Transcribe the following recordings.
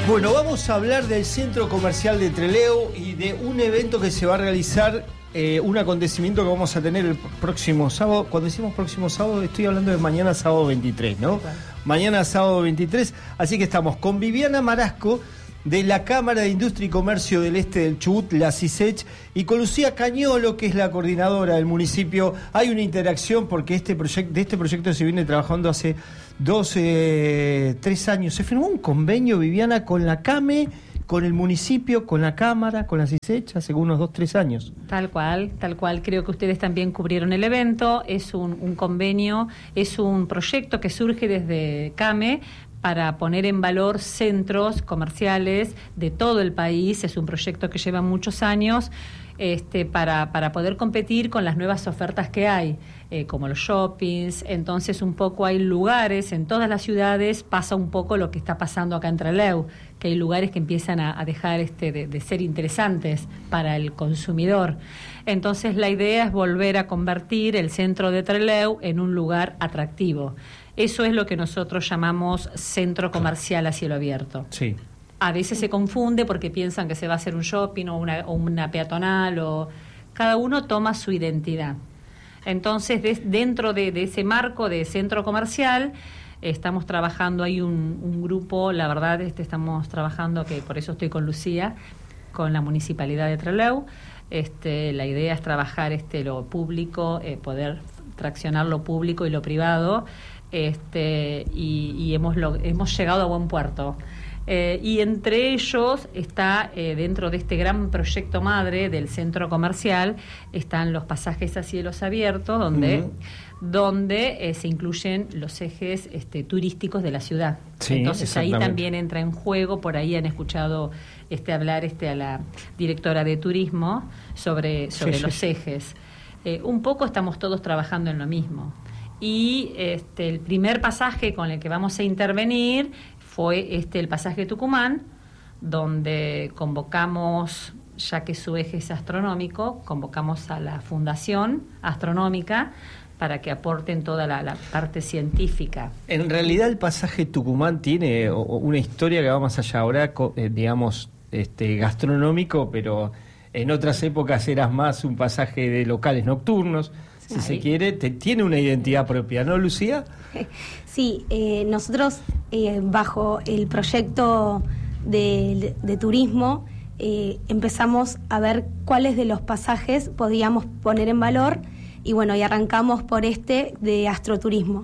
Bueno, vamos a hablar del Centro Comercial de Trelew y de un evento que se va a realizar, un acontecimiento que vamos a tener el próximo sábado. Cuando decimos próximo sábado, estoy hablando de mañana sábado 23, ¿no? Claro. Mañana sábado 23, así que estamos con Viviana Marasco, de la Cámara de Industria y Comercio del Este del Chubut, la CISECH, y con Lucía Cañolo, que es la coordinadora del municipio. Hay una interacción porque de este proyecto se viene trabajando hace 3 años. Se firmó un convenio, Viviana, con la CAME, con el municipio, con la Cámara, con la CISECH, hace unos 2-3 años. Tal cual. Creo que ustedes también cubrieron el evento. Es un convenio, es un proyecto que surge desde CAME para poner en valor centros comerciales de todo el país. Es un proyecto que lleva muchos años para poder competir con las nuevas ofertas que hay, como los shoppings. Entonces, un poco hay lugares, en todas las ciudades pasa un poco lo que está pasando acá en Trelew, que hay lugares que empiezan a dejar de ser interesantes para el consumidor. Entonces, la idea es volver a convertir el centro de Trelew en un lugar atractivo. Eso es lo que nosotros llamamos centro comercial a cielo abierto. Sí. A veces se confunde porque piensan que se va a hacer un shopping o una peatonal, o cada uno toma su identidad. Entonces, dentro de ese marco de centro comercial, estamos trabajando, hay un grupo, la verdad, estamos trabajando, que por eso estoy con Lucía, con la Municipalidad de Trelew. La idea es trabajar lo público, poder traccionar lo público y lo privado, y hemos llegado a buen puerto. Y entre ellos está, dentro de este gran proyecto madre del centro comercial, están los pasajes a cielos abiertos, donde se incluyen los ejes turísticos de la ciudad. Sí, entonces ahí también entra en juego. Por ahí han escuchado hablar a la directora de turismo sobre los ejes. Un poco estamos todos trabajando en lo mismo. Y el primer pasaje con el que vamos a intervenir fue el pasaje Tucumán, donde convocamos, ya que su eje es astronómico, convocamos a la Fundación Astronómica para que aporten toda la parte científica. En realidad el pasaje Tucumán tiene una historia que va más allá ahora, digamos, gastronómico, pero en otras épocas era más un pasaje de locales nocturnos, si se quiere. Tiene una identidad propia, ¿no, Lucía? Sí, nosotros bajo el proyecto de turismo empezamos a ver cuáles de los pasajes podíamos poner en valor, y bueno, y arrancamos por de astroturismo.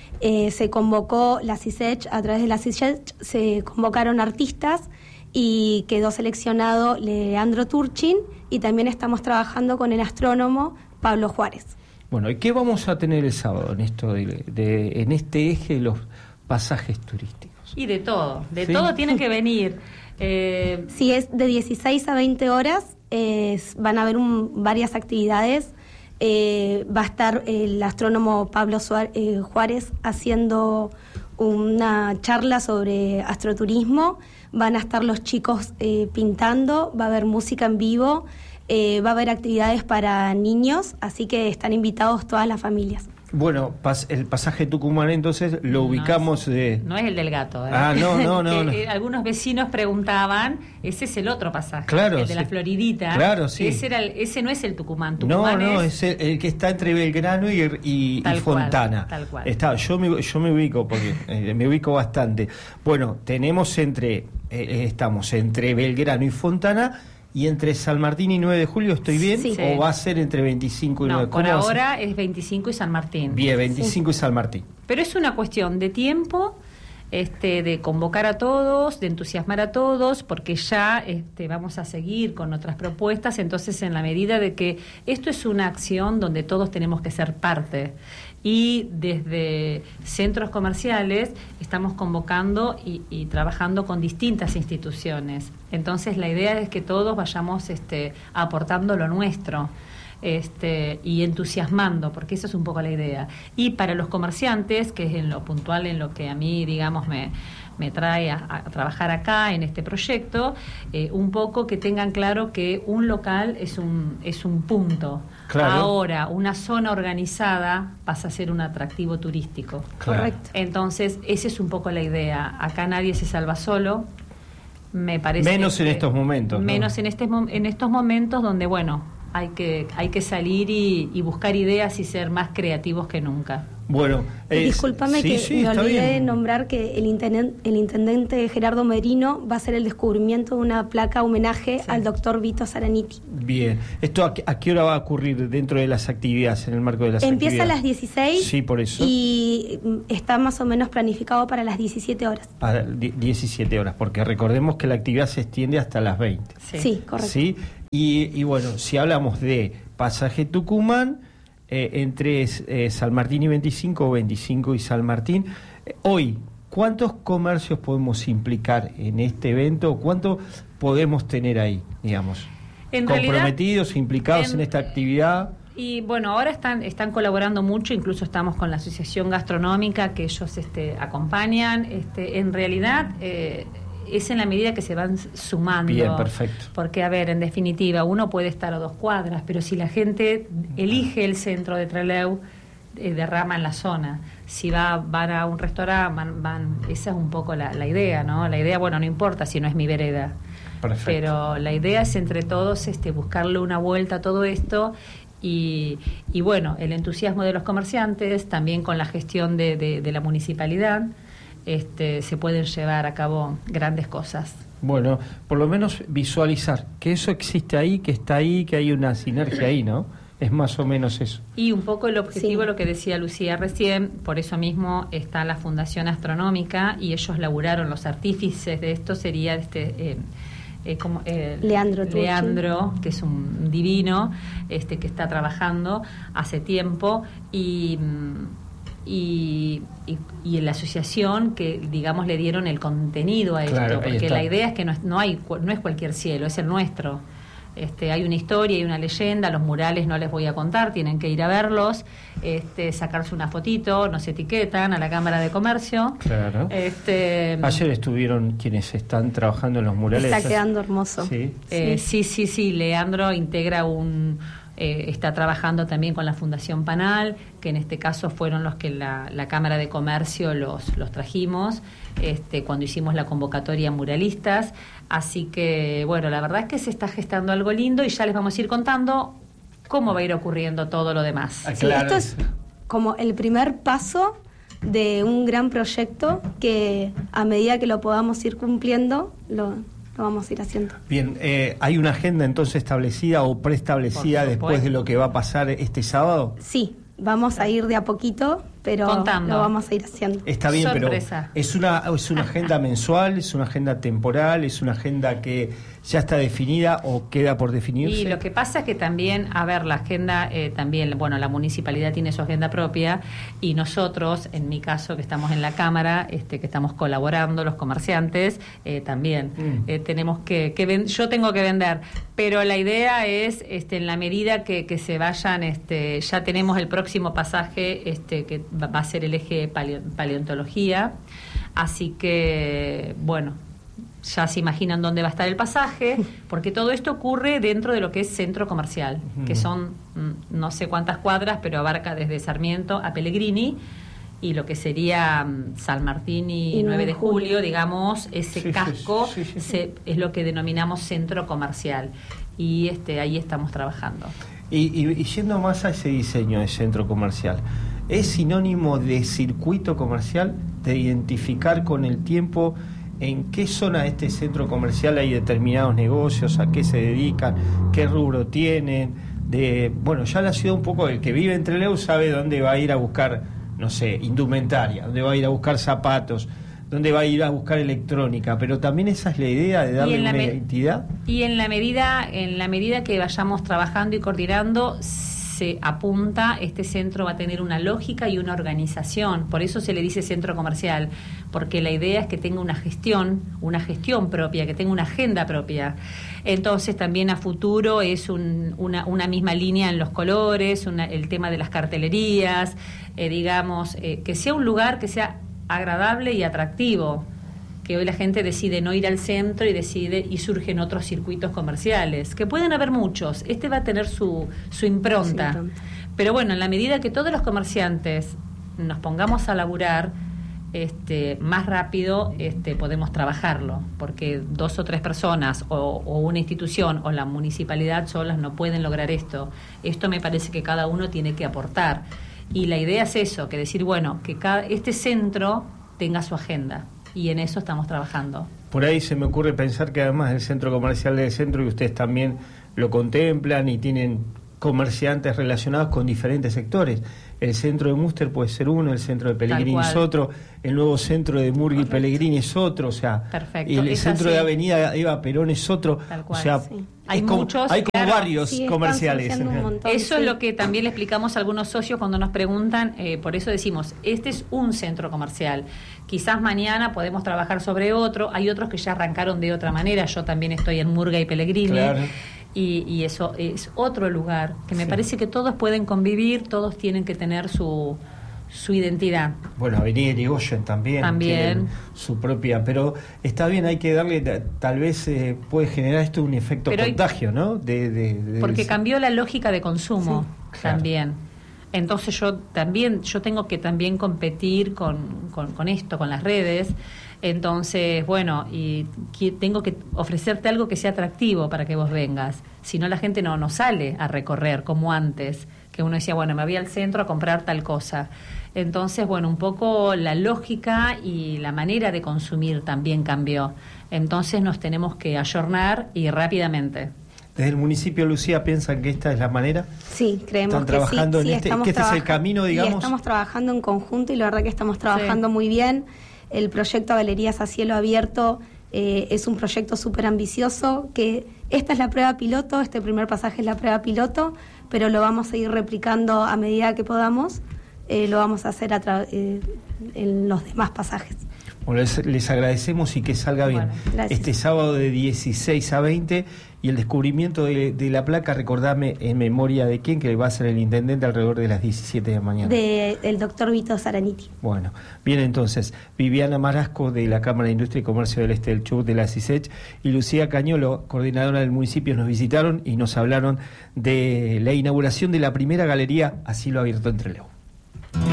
Se convocó la CISECH, a través de la CISECH se convocaron artistas y quedó seleccionado Leandro Turchin, y también estamos trabajando con el astrónomo Pablo Juárez. Bueno, ¿y qué vamos a tener el sábado en esto en este eje de los pasajes turísticos? Y de todo tiene que venir. Sí, es de 16 a 20 horas, van a haber varias actividades. Va a estar el astrónomo Pablo Juárez haciendo una charla sobre astroturismo, van a estar los chicos pintando, va a haber música en vivo, va a haber actividades para niños, así que están invitados todas las familias. Bueno, el pasaje Tucumán entonces lo ubicamos No es el del gato. No. Algunos vecinos preguntaban, ese es el otro pasaje, claro, el de la Floridita. Claro, sí. Ese no es el Tucumán. Es el que está entre Belgrano y Fontana. Tal cual. Yo me ubico, porque me ubico bastante. Bueno, estamos entre Belgrano y Fontana. ¿Y entre San Martín y 9 de julio estoy bien? Sí. ¿O va a ser entre 25 y 9? No, por ahora es 25 y San Martín. Bien, 25 y San Martín. Pero es una cuestión de tiempo, de convocar a todos, de entusiasmar a todos, porque ya vamos a seguir con otras propuestas. Entonces, en la medida de que esto es una acción donde todos tenemos que ser parte, y desde centros comerciales estamos convocando y trabajando con distintas instituciones. Entonces, la idea es que todos vayamos aportando lo nuestro, y entusiasmando, porque esa es un poco la idea. Y para los comerciantes, que es en lo puntual, en lo que a mí, digamos, me trae a trabajar acá en este proyecto, un poco que tengan claro que un local es un punto. Claro. Ahora, una zona organizada pasa a ser un atractivo turístico. Claro. Correcto. Entonces, esa es un poco la idea. Acá nadie se salva solo. Me parece menos en estos momentos, ¿no? Menos en estos momentos donde, bueno, hay que salir y buscar ideas y ser más creativos que nunca. Bueno, discúlpame que me olvidé de nombrar que el intendente Gerardo Merino va a hacer el descubrimiento de una placa homenaje al doctor Vito Zaraniti. Bien. ¿Esto a qué hora va a ocurrir dentro de las actividades, en el marco de las actividades? Empieza a las 16. Sí, por eso. Y está más o menos planificado para las 17 horas. Para 17 horas, porque recordemos que la actividad se extiende hasta las 20. Sí, correcto. ¿Sí? Y bueno, si hablamos de Pasaje Tucumán, entre San Martín y 25 o 25 y San Martín, hoy, ¿cuántos comercios podemos implicar en este evento? ¿Cuánto podemos tener ahí, digamos? Comprometidos, implicados en esta actividad. Y bueno, ahora están colaborando mucho, incluso estamos con la Asociación Gastronómica, que ellos acompañan. En realidad es en la medida que se van sumando. Bien, perfecto. Porque, a ver, en definitiva, uno puede estar a 2 cuadras, pero si la gente elige el centro de Trelew, derrama en la zona. Si van a un restaurante, esa es un poco la idea, ¿no? La idea, bueno, no importa si no es mi vereda. Perfecto. Pero la idea es entre todos buscarle una vuelta a todo esto. Y bueno, el entusiasmo de los comerciantes, también con la gestión de la municipalidad, se pueden llevar a cabo grandes cosas. Bueno, por lo menos visualizar que eso existe ahí, que está ahí, que hay una sinergia ahí, ¿no? Es más o menos eso. Y un poco el objetivo, sí, lo que decía Lucía recién, por eso mismo está la Fundación Astronómica y ellos laburaron, los artífices de esto sería Leandro, que es un divino, que está trabajando hace tiempo y en la asociación que, digamos, le dieron el contenido a esto, claro, porque la idea es que no es cualquier cielo, es el nuestro. Hay una historia y una leyenda, los murales no les voy a contar, tienen que ir a verlos, sacarse una fotito, nos etiquetan a la Cámara de Comercio. Claro. Ayer estuvieron quienes están trabajando en los murales. Está quedando hermoso. Sí. Sí. Leandro integra está trabajando también con la Fundación Panal, que en este caso fueron los que la Cámara de Comercio los trajimos cuando hicimos la convocatoria muralistas. Así que, bueno, la verdad es que se está gestando algo lindo y ya les vamos a ir contando cómo va a ir ocurriendo todo lo demás. Sí, esto es como el primer paso de un gran proyecto que a medida que lo podamos ir cumpliendo, lo vamos a ir haciendo. Bien, ¿hay una agenda entonces establecida o preestablecida después de lo que va a pasar este sábado? Sí, vamos a ir de a poquito, pero contando. Lo vamos a ir haciendo. Está bien, sorpresa. Pero ¿es una agenda mensual, es una agenda temporal, es una agenda que ya está definida o queda por definirse? Y lo que pasa es que también, a ver, la agenda también, bueno, la municipalidad tiene su agenda propia y nosotros, en mi caso, que estamos en la Cámara, que estamos colaborando, los comerciantes, también tenemos yo tengo que vender, pero la idea es, en la medida que se vayan, ya tenemos el próximo pasaje, que va a ser el eje paleontología, así que, bueno, ya se imaginan dónde va a estar el pasaje, porque todo esto ocurre dentro de lo que es centro comercial, que son no sé cuántas cuadras, pero abarca desde Sarmiento a Pellegrini, y lo que sería San Martín y 9 de julio, digamos, ese casco es lo que denominamos centro comercial, y ahí estamos trabajando. Y yendo más a ese diseño de centro comercial, ¿es sinónimo de circuito comercial, de identificar con el tiempo en qué zona de este centro comercial hay determinados negocios, a qué se dedican, qué rubro tienen? Bueno, ya la ciudad un poco, el que vive en Trelew sabe dónde va a ir a buscar, no sé, indumentaria, dónde va a ir a buscar zapatos, dónde va a ir a buscar electrónica, pero también esa es la idea de darle una identidad. Y en la medida que vayamos trabajando y coordinando, se apunta, este centro va a tener una lógica y una organización, por eso se le dice centro comercial, porque la idea es que tenga una gestión propia, que tenga una agenda propia. Entonces también a futuro es una misma línea en los colores, el tema de las cartelerías, que sea un lugar que sea agradable y atractivo, que hoy la gente decide no ir al centro y surgen otros circuitos comerciales, que pueden haber muchos, va a tener su impronta, pero bueno, en la medida que todos los comerciantes nos pongamos a laburar, más rápido podemos trabajarlo, porque 2 o 3 personas o una institución o la municipalidad solas no pueden lograr esto. Esto me parece que cada uno tiene que aportar. Y la idea es eso, que decir, bueno, que este centro tenga su agenda, y en eso estamos trabajando. Por ahí se me ocurre pensar que además del centro comercial del centro, y ustedes también lo contemplan y tienen comerciantes relacionados con diferentes sectores. El centro de Münster puede ser uno, el centro de Pellegrini es otro, el nuevo centro de Murgui Pellegrini es otro, o sea, perfecto. Y el centro de Avenida Eva Perón es otro, o sea, sí. Hay como varios comerciales. Eso es lo que también le explicamos a algunos socios cuando nos preguntan, por eso decimos, este es un centro comercial, quizás mañana podemos trabajar sobre otro, hay otros que ya arrancaron de otra manera, yo también estoy en Murgui y Pellegrini. Claro. Y eso es otro lugar que me parece que todos pueden convivir, todos tienen que tener su identidad. Bueno, Avenida Irigoyen también su propia, pero está bien, hay que darle, tal vez puede generar esto un efecto contagio, ¿no? Porque cambió la lógica de consumo, también. Entonces yo tengo que también competir con esto, con las redes. Entonces, bueno, y tengo que ofrecerte algo que sea atractivo para que vos vengas. Si no, la gente no sale a recorrer como antes, que uno decía, bueno, me voy al centro a comprar tal cosa. Entonces, bueno, un poco la lógica y la manera de consumir también cambió. Entonces nos tenemos que ayornar y rápidamente. ¿Desde el municipio, Lucía, piensan que esta es la manera? Sí, creemos ¿Están trabajando que este es el camino, digamos? Y estamos trabajando en conjunto y la verdad que estamos trabajando muy bien. El proyecto Galerías a Cielo Abierto es un proyecto súper ambicioso, que esta es la prueba piloto, este primer pasaje es la prueba piloto, pero lo vamos a ir replicando a medida que podamos, lo vamos a hacer en los demás pasajes. Bueno, les agradecemos y que salga bien. Este sábado de 16 a 20 y el descubrimiento de la placa, recordame en memoria de quién, que va a ser el intendente alrededor de las 17 de la mañana. Del doctor Vito Zaraniti. Bueno, bien, entonces, Viviana Marasco de la Cámara de Industria y Comercio del Este del Chubut de la CISECH y Lucía Cañolo, coordinadora del municipio, nos visitaron y nos hablaron de la inauguración de la primera galería a cielo abierto en Trelew.